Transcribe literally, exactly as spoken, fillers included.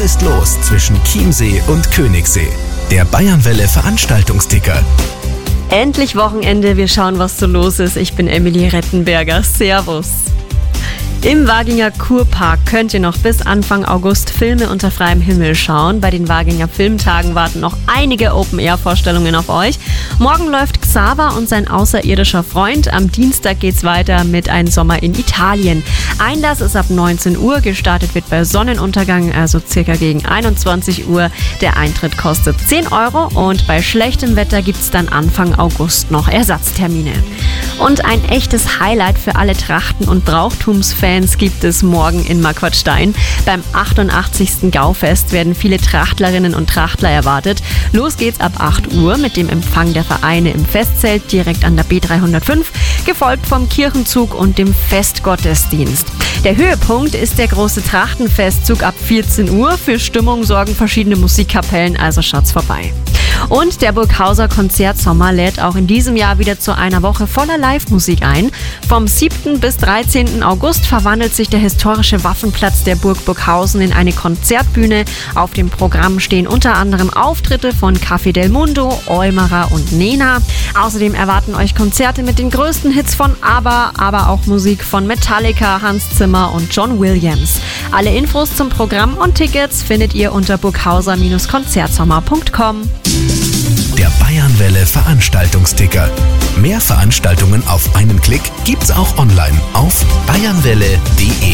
ist los zwischen Chiemsee und Königssee? Der Bayernwelle Veranstaltungsticker. Endlich Wochenende, wir schauen, was so los ist. Ich bin Emily Rettenberger. Servus. Im Waginger Kurpark könnt ihr noch bis Anfang August Filme unter freiem Himmel schauen. Bei den Waginger Filmtagen warten noch einige Open-Air-Vorstellungen auf euch. Morgen läuft Xaver und sein außerirdischer Freund. Am Dienstag geht's weiter mit Ein Sommer in Italien. Einlass ist ab neunzehn Uhr, gestartet wird bei Sonnenuntergang, also circa gegen einundzwanzig Uhr. Der Eintritt kostet zehn Euro und bei schlechtem Wetter gibt's dann Anfang August noch Ersatztermine. Und ein echtes Highlight für alle Trachten- und Brauchtumsfans gibt es morgen in Marquartstein. Beim achtundachtzigsten Gaufest werden viele Trachtlerinnen und Trachtler erwartet. Los geht's ab acht Uhr mit dem Empfang der Vereine im Festzelt direkt an der B dreihundertfünf, gefolgt vom Kirchenzug und dem Festgottesdienst. Der Höhepunkt ist der große Trachtenfestzug ab vierzehn Uhr. Für Stimmung sorgen verschiedene Musikkapellen, also schaut's vorbei. Und der Burghauser Konzertsommer lädt auch in diesem Jahr wieder zu einer Woche voller Live-Musik ein. Vom siebten bis dreizehnten August verwandelt sich der historische Waffenplatz der Burg Burghausen in eine Konzertbühne. Auf dem Programm stehen unter anderem Auftritte von Café del Mundo, Eumerer und Nena. Außerdem erwarten euch Konzerte mit den größten Hits von ABBA, aber auch Musik von Metallica, Hans Zimmer und John Williams. Alle Infos zum Programm und Tickets findet ihr unter burghauser Konzertsommer punkt com. Der Bayernwelle Veranstaltungsticker. Mehr Veranstaltungen auf einen Klick gibt's auch online auf bayernwelle punkt de.